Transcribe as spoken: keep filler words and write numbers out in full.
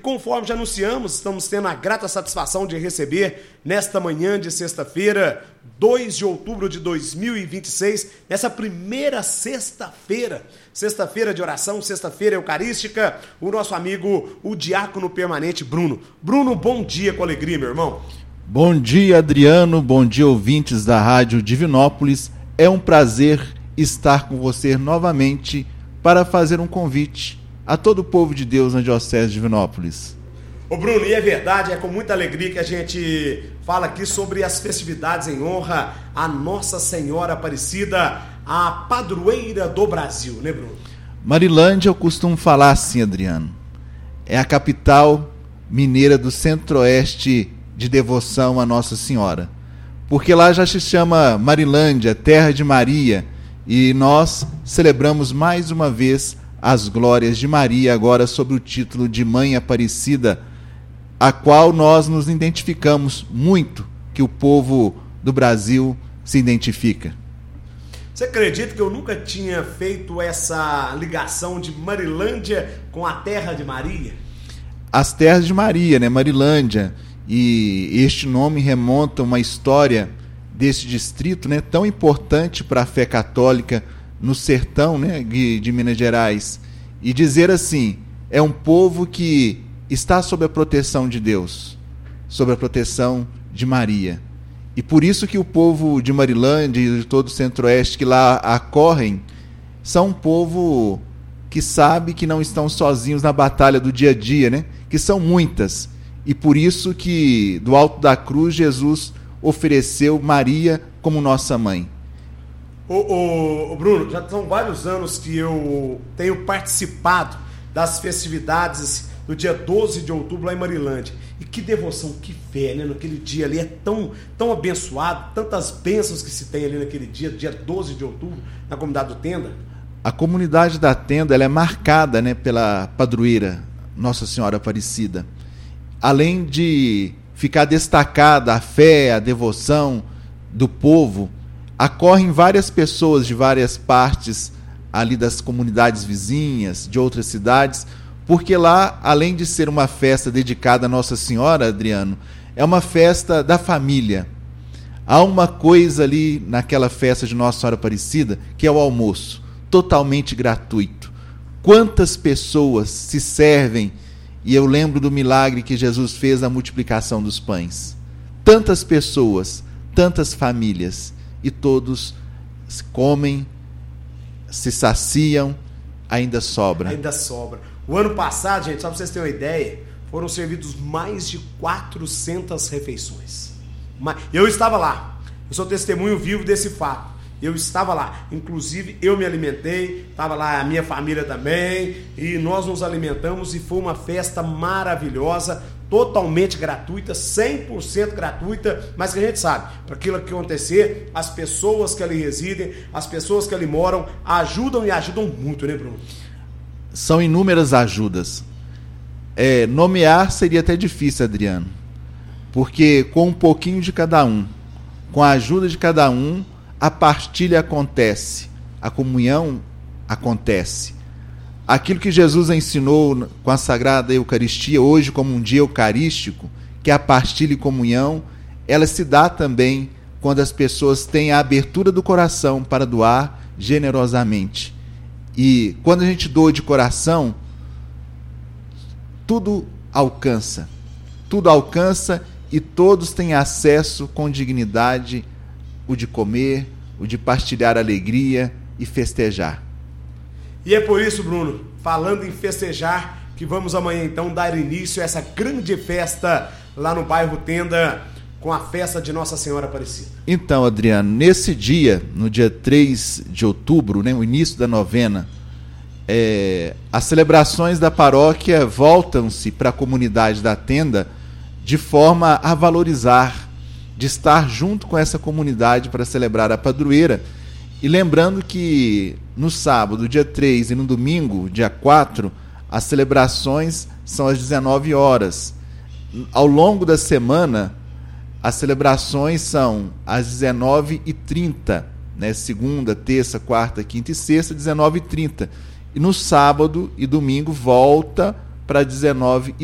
conforme já anunciamos, estamos tendo a grata satisfação de receber nesta manhã de sexta-feira, dois de outubro de dois mil e vinte e seis, nessa primeira sexta-feira, sexta-feira de oração, sexta-feira eucarística, o nosso amigo, o diácono permanente Bruno. Bruno, bom dia com alegria, meu irmão. Bom dia, Adriano, bom dia, ouvintes da Rádio Divinópolis. É um prazer estar com você novamente para fazer um convite a todo o povo de Deus na Diocese de Divinópolis. Ô Bruno, e é verdade, é com muita alegria que a gente fala aqui sobre as festividades em honra a Nossa Senhora Aparecida, a padroeira do Brasil, né, Bruno? Marilândia, eu costumo falar assim, Adriano, é a capital mineira do centro-oeste de devoção a Nossa Senhora, porque lá já se chama Marilândia, terra de Maria, e nós celebramos mais uma vez as glórias de Maria, agora sob o título de Mãe Aparecida, a qual nós nos identificamos muito, que o povo do Brasil se identifica. Você acredita que eu nunca tinha feito essa ligação de Marilândia com a terra de Maria? As terras de Maria, né? Marilândia, e este nome remonta a uma história desse distrito, né, tão importante para a fé católica no sertão, né, de, de Minas Gerais, e dizer assim, é um povo que está sob a proteção de Deus, sob a proteção de Maria. E por isso que o povo de Marilândia e de todo o centro-oeste que lá acorrem, são um povo que sabe que não estão sozinhos na batalha do dia a dia, né, que são muitas. E por isso que do alto da cruz Jesus ofereceu Maria como nossa mãe. Ô, ô, ô Bruno, já são vários anos que eu tenho participado das festividades do dia doze de outubro lá em Marilândia. E que devoção, que fé, né? Naquele dia ali é tão, tão abençoado, tantas bênçãos que se tem ali naquele dia, dia doze de outubro, na comunidade do Tenda. A comunidade da Tenda, ela é marcada, né, pela padroeira Nossa Senhora Aparecida. Além de ficar destacada a fé, a devoção do povo, acorrem várias pessoas de várias partes ali das comunidades vizinhas, de outras cidades, porque lá, além de ser uma festa dedicada a Nossa Senhora, Adriano, é uma festa da família. Há uma coisa ali naquela festa de Nossa Senhora Aparecida, que é o almoço, totalmente gratuito. Quantas pessoas se servem. E eu lembro do milagre que Jesus fez na multiplicação dos pães. Tantas pessoas, tantas famílias, e todos comem, se saciam, ainda sobra. Ainda sobra. O ano passado, gente, só para vocês terem uma ideia, foram servidos mais de quatrocentas refeições. Eu estava lá, eu sou testemunho vivo desse fato. Eu estava lá, inclusive eu me alimentei, estava lá a minha família também, e nós nos alimentamos e foi uma festa maravilhosa, totalmente gratuita, cem por cento gratuita, mas que a gente sabe, para aquilo que acontecer, as pessoas que ali residem, as pessoas que ali moram, ajudam e ajudam muito, né, Bruno? São inúmeras ajudas. É, nomear seria até difícil, Adriano, porque com um pouquinho de cada um, com a ajuda de cada um, a partilha acontece, a comunhão acontece. Aquilo que Jesus ensinou com a Sagrada Eucaristia, hoje como um dia eucarístico, que é a partilha e comunhão, ela se dá também quando as pessoas têm a abertura do coração para doar generosamente. E quando a gente doa de coração, tudo alcança, tudo alcança e todos têm acesso com dignidade, o de comer, o de partilhar alegria e festejar. E é por isso, Bruno, falando em festejar, que vamos amanhã então dar início a essa grande festa lá no bairro Tenda, com a festa de Nossa Senhora Aparecida. Então, Adriano, nesse dia, no dia três de outubro, né, o início da novena, é, as celebrações da paróquia voltam-se para a comunidade da Tenda de forma a valorizar, de estar junto com essa comunidade para celebrar a padroeira. E lembrando que no sábado, dia três, e no domingo, dia quatro, as celebrações são às dezenove horas. Ao longo da semana, as celebrações são às dezenove e trinta, né? Segunda, terça, quarta, quinta e sexta, dezenove e trinta. E no sábado e domingo volta para dezenove e